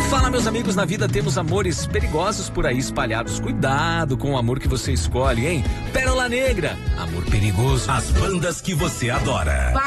Fala, meus amigos, na vida temos amores perigosos por aí espalhados. Cuidado com o amor que você escolhe, hein? Pérola Negra, amor perigoso. As bandas que você adora.